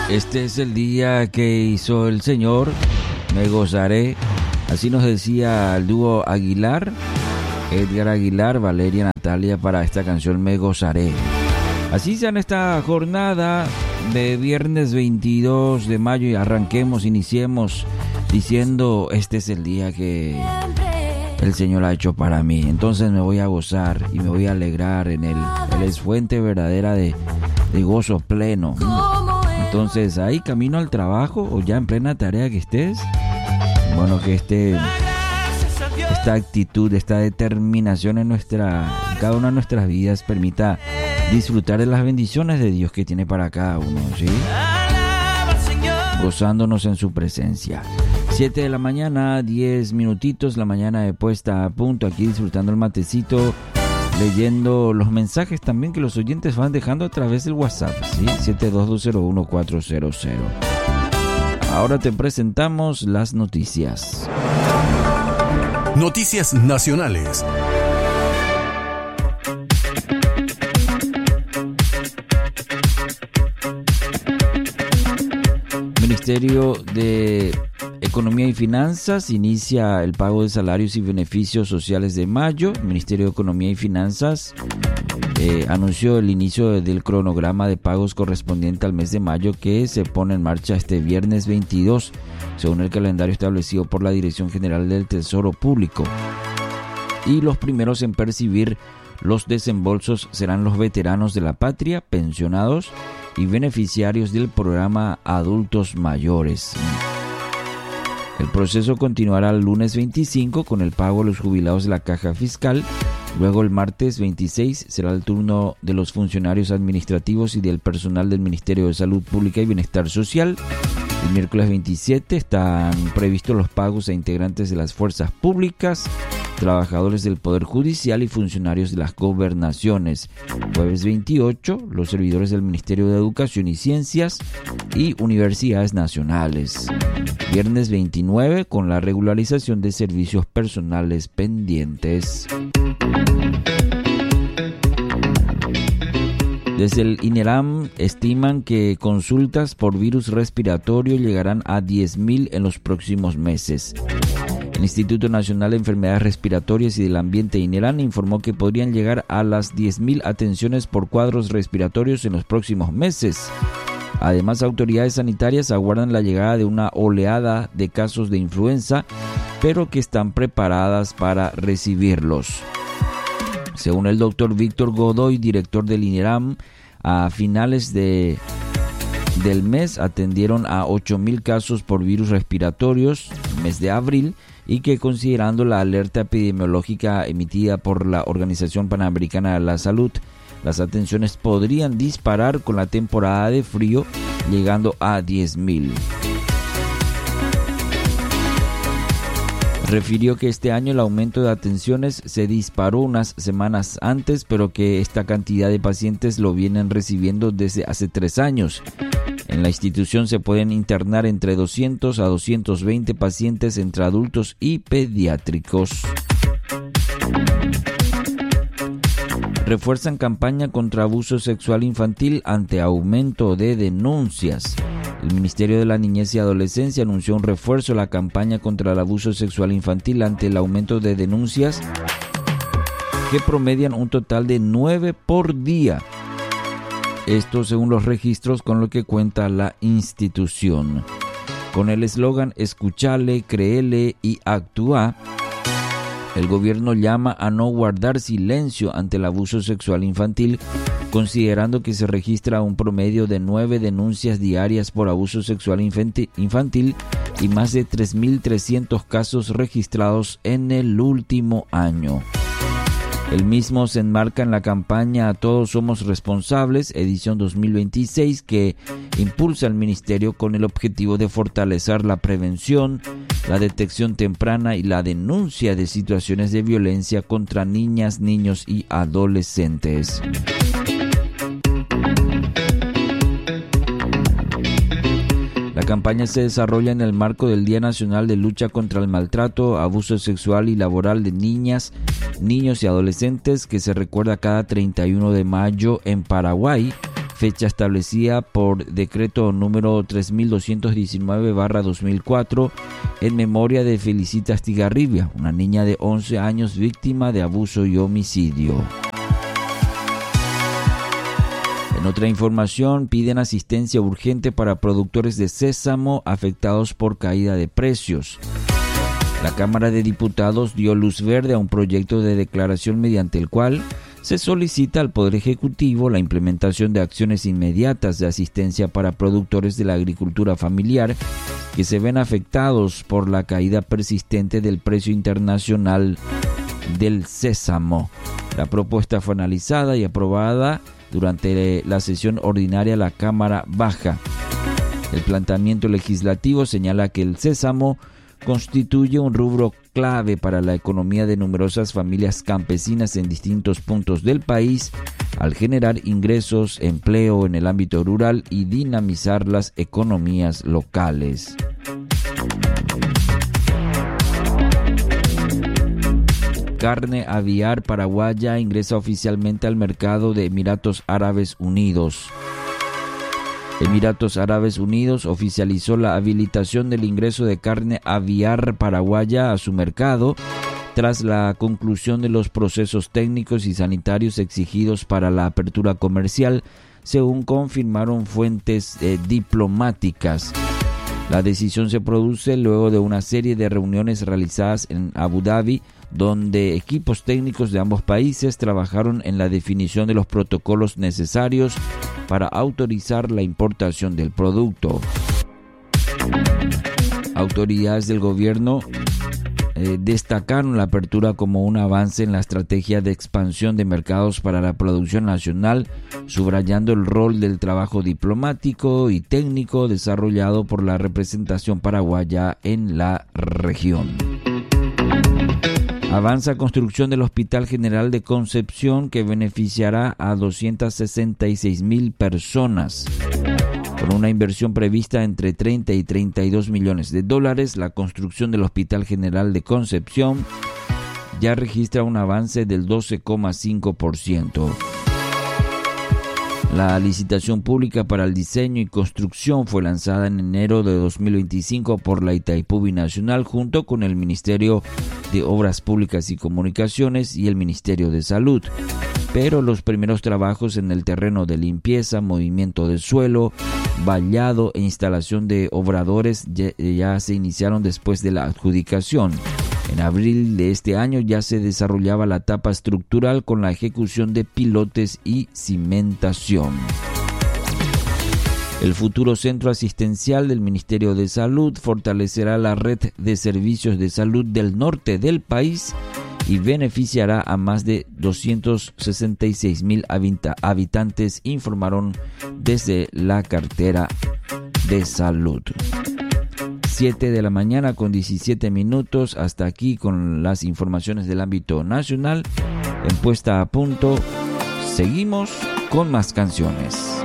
Este es el día que hizo el Señor, me gozaré. Así nos decía el dúo Aguilar, Edgar Aguilar, Valeria Natalia, para esta canción Me Gozaré. Así sea en esta jornada de viernes 22 de mayo y iniciemos diciendo: este es el día que el Señor ha hecho para mí. Entonces me voy a gozar y me voy a alegrar en Él. Él es fuente verdadera de gozo pleno. Entonces, ahí camino al trabajo o ya en plena tarea que estés, bueno, que esta actitud, esta determinación en cada una de nuestras vidas permita disfrutar de las bendiciones de Dios que tiene para cada uno, ¿sí? Gozándonos en su presencia. 7 de la mañana, 10 minutitos, la mañana de puesta a punto, aquí disfrutando el matecito, leyendo los mensajes también que los oyentes van dejando a través del WhatsApp, ¿sí? 722011400. Ahora te presentamos las noticias. Noticias nacionales. Ministerio de Economía y Finanzas inicia el pago de salarios y beneficios sociales de mayo. El Ministerio de Economía y Finanzas anunció el inicio del cronograma de pagos correspondiente al mes de mayo, que se pone en marcha este viernes 22, según el calendario establecido por la Dirección General del Tesoro Público. Y los primeros en percibir los desembolsos serán los veteranos de la patria, pensionados y beneficiarios del programa Adultos Mayores. El proceso continuará el lunes 25 con el pago a los jubilados de la Caja Fiscal. Luego el martes 26 será el turno de los funcionarios administrativos y del personal del Ministerio de Salud Pública y Bienestar Social. El miércoles 27 están previstos los pagos a integrantes de las fuerzas públicas, trabajadores del Poder Judicial y funcionarios de las gobernaciones. Jueves 28, los servidores del Ministerio de Educación y Ciencias y universidades nacionales. Viernes 29, con la regularización de servicios personales pendientes. Desde el INERAM estiman que consultas por virus respiratorio llegarán a 10.000 en los próximos meses. El Instituto Nacional de Enfermedades Respiratorias y del Ambiente, INERAM, informó que podrían llegar a las 10.000 atenciones por cuadros respiratorios en los próximos meses. Además, autoridades sanitarias aguardan la llegada de una oleada de casos de influenza, pero que están preparadas para recibirlos. Según el doctor Víctor Godoy, director del INERAM, a finales del mes atendieron a 8.000 casos por virus respiratorios, mes de abril, y que considerando la alerta epidemiológica emitida por la Organización Panamericana de la Salud, las atenciones podrían disparar con la temporada de frío, llegando a 10.000. Refirió que este año el aumento de atenciones se disparó unas semanas antes, pero que esta cantidad de pacientes lo vienen recibiendo desde hace 3 años. En la institución se pueden internar entre 200 a 220 pacientes entre adultos y pediátricos. Refuerzan campaña contra abuso sexual infantil ante aumento de denuncias. El Ministerio de la Niñez y Adolescencia anunció un refuerzo a la campaña contra el abuso sexual infantil ante el aumento de denuncias que promedian un total de 9 por día. Esto según los registros con lo que cuenta la institución. Con el eslogan "Escuchale, créele y actúa", el gobierno llama a no guardar silencio ante el abuso sexual infantil, considerando que se registra un promedio de 9 denuncias diarias por abuso sexual infantil y más de 3.300 casos registrados en el último año. El mismo se enmarca en la campaña Todos Somos Responsables, edición 2026, que impulsa el Ministerio con el objetivo de fortalecer la prevención, la detección temprana y la denuncia de situaciones de violencia contra niñas, niños y adolescentes. La campaña se desarrolla en el marco del Día Nacional de Lucha contra el Maltrato, Abuso Sexual y Laboral de Niñas, Niños y Adolescentes, que se recuerda cada 31 de mayo en Paraguay, fecha establecida por decreto número 3219/2004 en memoria de Felicita Astigarribia, una niña de 11 años víctima de abuso y homicidio. En otra información, piden asistencia urgente para productores de sésamo afectados por caída de precios. La Cámara de Diputados dio luz verde a un proyecto de declaración mediante el cual se solicita al Poder Ejecutivo la implementación de acciones inmediatas de asistencia para productores de la agricultura familiar que se ven afectados por la caída persistente del precio internacional del sésamo. La propuesta fue analizada y aprobada durante la sesión ordinaria de la Cámara Baja. El planteamiento legislativo señala que el sésamo constituye un rubro clave para la economía de numerosas familias campesinas en distintos puntos del país, al generar ingresos, empleo en el ámbito rural y dinamizar las economías locales. Carne aviar paraguaya ingresa oficialmente al mercado de Emiratos Árabes Unidos. Emiratos Árabes Unidos oficializó la habilitación del ingreso de carne aviar paraguaya a su mercado tras la conclusión de los procesos técnicos y sanitarios exigidos para la apertura comercial, según confirmaron fuentes diplomáticas. La decisión se produce luego de una serie de reuniones realizadas en Abu Dhabi, donde equipos técnicos de ambos países trabajaron en la definición de los protocolos necesarios para autorizar la importación del producto. Autoridades del gobierno destacaron la apertura como un avance en la estrategia de expansión de mercados para la producción nacional, subrayando el rol del trabajo diplomático y técnico desarrollado por la representación paraguaya en la región. Avanza construcción del Hospital General de Concepción, que beneficiará a 266,000 personas. Con una inversión prevista entre 30 y 32 millones de dólares, la construcción del Hospital General de Concepción ya registra un avance del 12,5%. La licitación pública para el diseño y construcción fue lanzada en enero de 2025 por la Itaipú Binacional junto con el Ministerio de Obras Públicas y Comunicaciones y el Ministerio de Salud. Pero los primeros trabajos en el terreno de limpieza, movimiento de suelo, vallado e instalación de obradores ya se iniciaron después de la adjudicación. En abril de este año ya se desarrollaba la etapa estructural con la ejecución de pilotes y cimentación. El futuro centro asistencial del Ministerio de Salud fortalecerá la red de servicios de salud del norte del país y beneficiará a más de 266,000 habitantes, informaron desde la cartera de salud. 7 de la mañana con 17 minutos. Hasta aquí con las informaciones del ámbito nacional. En Puesta a Punto, seguimos con más canciones.